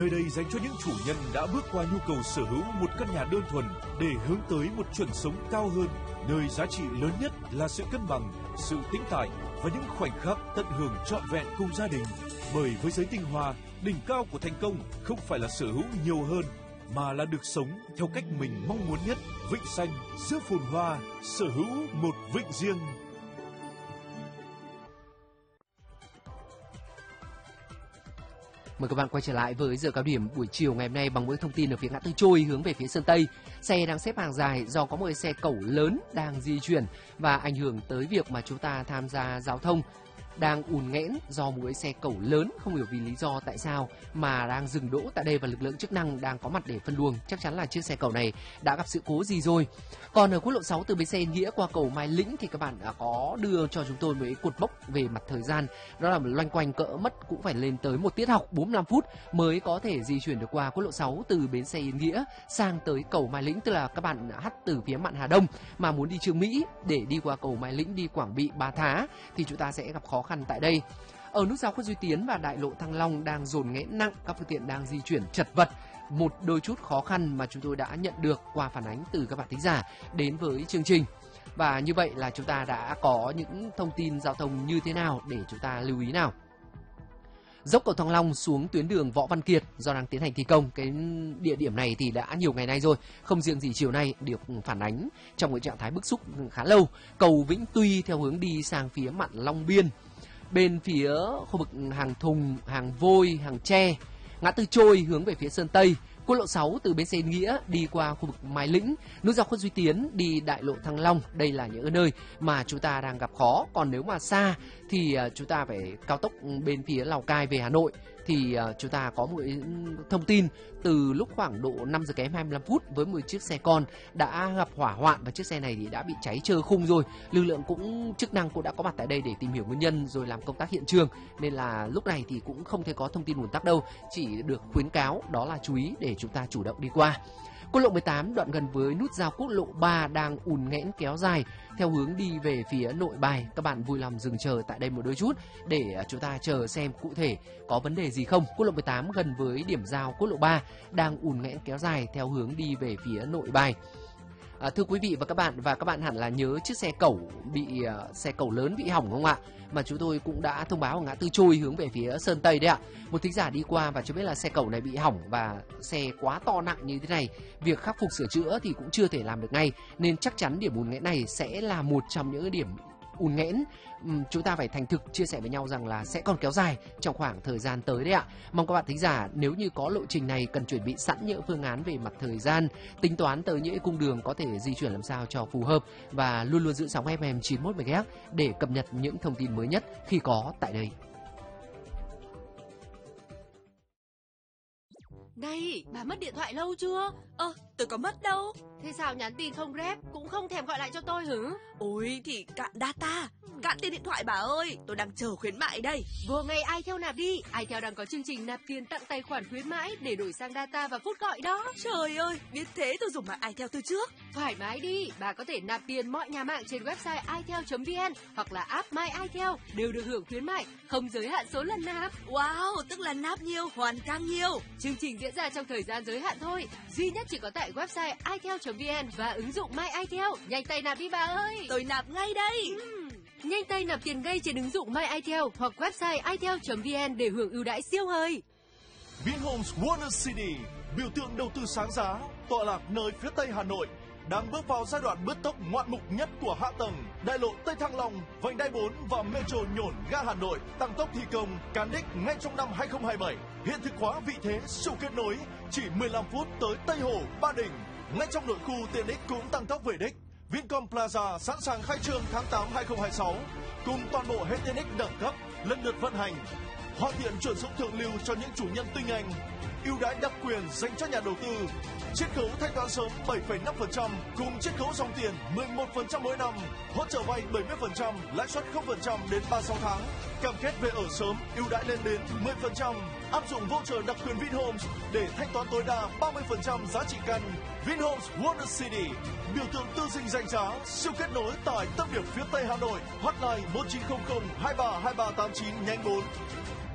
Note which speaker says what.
Speaker 1: Nơi đây dành cho những chủ nhân đã bước qua nhu cầu sở hữu một căn nhà đơn thuần để hướng tới một chuẩn sống cao hơn, nơi giá trị lớn nhất là sự cân bằng, sự tĩnh tại và những khoảnh khắc tận hưởng trọn vẹn cùng gia đình. Bởi với giới tinh hoa, đỉnh cao của thành công không phải là sở hữu nhiều hơn, mà là được sống theo cách mình mong muốn nhất. Vịnh Xanh giữa phồn hoa, sở hữu một vịnh riêng.
Speaker 2: Mời các bạn quay trở lại với giờ cao điểm buổi chiều ngày hôm nay bằng những thông tin ở phía ngã tư Trôi hướng về phía Sơn Tây. Xe đang xếp hàng dài do có một xe cẩu lớn đang di chuyển và ảnh hưởng tới việc mà chúng ta tham gia giao thông. Đang ùn nghẽn do một cái xe cẩu lớn, không hiểu vì lý do tại sao mà đang dừng đỗ tại đây và lực lượng chức năng đang có mặt để phân luồng. Chắc chắn là chiếc xe cẩu này đã gặp sự cố gì rồi. Còn ở quốc lộ 6 từ bến xe Yên Nghĩa qua cầu Mai Lĩnh thì các bạn đã có đưa cho chúng tôi một cái cột mốc về mặt thời gian. Đó là loanh quanh cỡ mất cũng phải lên tới một tiết học 45 phút mới có thể di chuyển được qua quốc lộ 6 từ bến xe Yên Nghĩa sang tới cầu Mai Lĩnh. Tức là các bạn hắt từ phía mạn Hà Đông mà muốn đi Chương Mỹ để đi qua cầu Mai Lĩnh, đi Quảng Bị, Ba Thá thì chúng ta sẽ gặp khó khăn tại đây. Ở nút giao Khuất Duy Tiến và đại lộ Thăng Long đang dồn nghẽn nặng, các phương tiện đang di chuyển chật vật. Một đôi chút khó khăn mà chúng tôi đã nhận được qua phản ánh từ các bạn thính giả đến với chương trình. Và như vậy là chúng ta đã có những thông tin giao thông như thế nào để chúng ta lưu ý nào. Dốc cầu Thăng Long xuống tuyến đường Võ Văn Kiệt do đang tiến hành thi công. Cái địa điểm này thì đã nhiều ngày nay rồi, không riêng gì chiều nay, được phản ánh trong cái trạng thái bức xúc khá lâu. Cầu Vĩnh Tuy theo hướng đi sang phía mạn Long Biên, bên phía khu vực hàng Thùng, hàng Vôi, hàng Tre, ngã tư Trôi hướng về phía Sơn Tây, quốc lộ 6 từ bến xe Yên Nghĩa đi qua khu vực Mai Lĩnh, nút giao Khuất Duy Tiến đi đại lộ Thăng Long. Đây là những nơi mà chúng ta đang gặp khó. Còn nếu mà xa thì chúng ta phải cao tốc bên phía Lào Cai về Hà Nội thì chúng ta có một thông tin từ lúc khoảng độ 5 giờ kém 25 phút với một chiếc xe con đã gặp hỏa hoạn và chiếc xe này thì đã bị cháy trơ khung rồi. Lực lượng chức năng cũng đã có mặt tại đây để tìm hiểu nguyên nhân rồi làm công tác hiện trường, nên là lúc này thì cũng không thể có thông tin ùn tắc đâu, chỉ được khuyến cáo đó là chú ý để chúng ta chủ động đi qua. Quốc lộ 18 đoạn gần với nút giao quốc lộ 3 đang ùn nghẽn kéo dài theo hướng đi về phía Nội Bài. Các bạn vui lòng dừng chờ tại đây một đôi chút để chúng ta chờ xem cụ thể có vấn đề gì không. Quốc lộ 18 gần với điểm giao quốc lộ 3 đang ùn nghẽn kéo dài theo hướng đi về phía Nội Bài. Thưa quý vị và các bạn hẳn là nhớ chiếc xe cẩu lớn bị hỏng không ạ? Mà chúng tôi cũng đã thông báo ở ngã tư Trôi hướng về phía Sơn Tây đấy ạ. Một thính giả đi qua và cho biết là xe cẩu này bị hỏng và xe quá to nặng như thế này, việc khắc phục sửa chữa thì cũng chưa thể làm được ngay, nên chắc chắn điểm ùn nghẽn này sẽ là một trong những điểm ùn nghẽn. Chúng ta phải thành thực chia sẻ với nhau rằng là sẽ còn kéo dài trong khoảng thời gian tới đấy ạ. Mong các bạn thính giả nếu như có lộ trình này cần chuẩn bị sẵn những phương án về mặt thời gian, tính toán tới những cung đường có thể di chuyển làm sao cho phù hợp và luôn luôn giữ sóng FM 91 MHz để cập nhật những thông tin mới nhất khi có tại đây.
Speaker 3: Này, bà mất điện thoại lâu chưa?
Speaker 4: Tôi có mất đâu.
Speaker 3: Thế sao nhắn tin không rep, cũng không thèm gọi lại cho tôi hử?
Speaker 4: Ôi thì cạn data, cạn tiền điện thoại bà ơi, tôi đang chờ khuyến mại đây.
Speaker 3: Vừa ngày iTel nạp đi, iTel đang có chương trình nạp tiền tặng tài khoản khuyến mãi để đổi sang data và phút gọi đó.
Speaker 4: Trời ơi, biết thế tôi dùng mạng iTel từ trước.
Speaker 3: Thoải mái đi, bà có thể nạp tiền mọi nhà mạng trên website itel.vn hoặc là app My iTel đều được hưởng khuyến mại, không giới hạn số lần nạp.
Speaker 4: Wow, tức là nạp nhiều, hoàn càng nhiều.
Speaker 3: Chương trình diễn ra trong thời gian giới hạn thôi, duy nhất chỉ có tại website itel.vn và ứng dụng My iTel. Nhanh tay nạp đi bà ơi.
Speaker 4: Tôi nạp ngay đây.
Speaker 3: Nhanh tay nạp tiền ngay trên ứng dụng My iTel hoặc website itel.vn để hưởng ưu đãi siêu hời.
Speaker 1: Vinhomes Wonder City, biểu tượng đầu tư sáng giá, tọa lạc nơi phía Tây Hà Nội, đang bước vào giai đoạn bứt tốc ngoạn mục nhất của hạ tầng. Đại lộ Tây Thăng Long, vành đai 4 và Metro Nhổn ga Hà Nội tăng tốc thi công cán đích ngay trong năm 2027. Hiện thực hóa vị thế siêu kết nối, chỉ 15 phút tới Tây Hồ, Ba Đình. Ngay trong nội khu tiện ích cũng tăng tốc về đích. Vincom Plaza sẵn sàng khai trương tháng 8 2026 cùng toàn bộ hệ tiện ích đẳng cấp lần lượt vận hành. Hoàn thiện chuẩn dụng thượng lưu cho những chủ nhân tinh anh. Ưu đãi đặc quyền dành cho nhà đầu tư. Chiết khấu thanh toán sớm 7,5% cùng chiết khấu dòng tiền 11% mỗi năm. Hỗ trợ vay 70%, lãi suất 0% đến 36 tháng. Cam kết về ở sớm, ưu đãi lên đến 10%. Áp dụng voucher đặc quyền Vinhomes để thanh toán tối đa 30% giá trị căn. Vinhomes Wonder City, biểu tượng tư dinh danh giá, siêu kết nối tại tâm điểm phía Tây Hà Nội. Hotline 1900 23 2389 nhánh 4.